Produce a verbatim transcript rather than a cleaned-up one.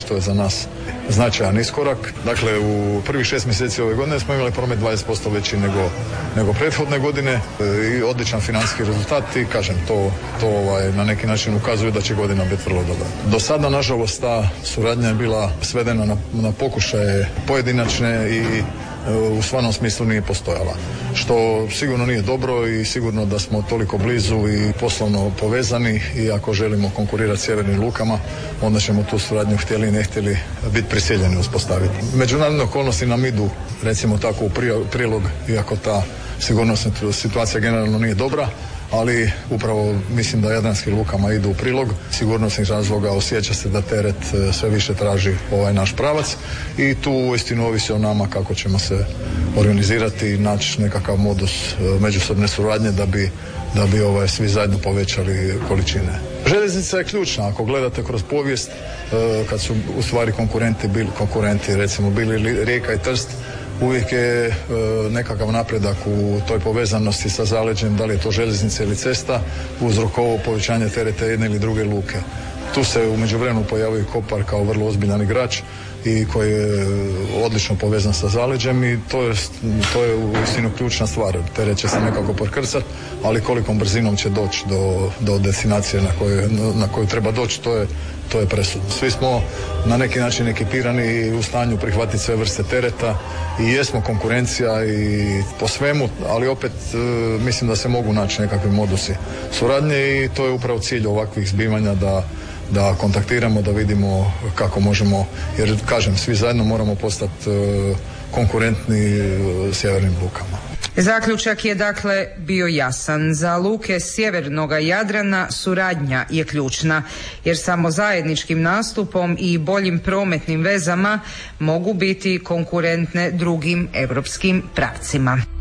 to je za nas značajan iskorak. Dakle, u prvih šest mjeseci ove godine smo imali promet dvadeset posto veći nego, nego prethodne godine i odličan financijski rezultat i kažem, to, to ovaj, na neki način ukazuje da će godina biti vrlo dobra. Do sada, nažalost, ta suradnja je bila svedena na, na pokušaje pojedinačne i u stvarnom smislu nije postojala. Što sigurno nije dobro i sigurno da smo toliko blizu i poslovno povezani i ako želimo konkurirati sjevernim lukama, onda ćemo tu suradnju htjeli i ne htjeli biti prisiljeni uspostaviti. Međunarodne okolnosti nam idu, recimo tako, u prilog, iako ta sigurnosna situacija generalno nije dobra, ali upravo mislim da jadranskim lukama idu u prilog. Sigurnosnih razloga osjeća se da teret sve više traži ovaj naš pravac i tu uistinu ovisi o nama kako ćemo se organizirati i naći nekakav modus međusobne suradnje da bi, da bi ovaj, svi zajedno povećali količine. Željeznica je ključna, ako gledate kroz povijest, kad su u stvari konkurenti bili konkurenti, recimo bili Rijeka i Trst, uvijek je e, nekakav napredak u toj povezanosti sa zaleđem, da li je to željeznica ili cesta, uzrokovao povećanje tereta jedne ili druge luke. Tu se u međuvremenu pojavio Kopar kao vrlo ozbiljan igrač i koji je odlično povezan sa zaleđem i to je, to je uistinu ključna stvar. Teret će se nekako prekrcati, ali kolikom brzinom će doći do, do destinacije na koju, na koju treba doći, to je, to je presudno. Svi smo na neki način ekipirani i u stanju prihvatiti sve vrste tereta i jesmo konkurencija i po svemu, ali opet e, mislim da se mogu naći nekakvi modusi suradnje i to je upravo cilj ovakvih zbivanja da da kontaktiramo, da vidimo kako možemo, jer kažem, svi zajedno moramo postati e, konkurentni e, sjevernim lukama. Zaključak je dakle bio jasan. Za luke sjevernoga Jadrana suradnja je ključna, jer samo zajedničkim nastupom i boljim prometnim vezama mogu biti konkurentne drugim europskim pravcima.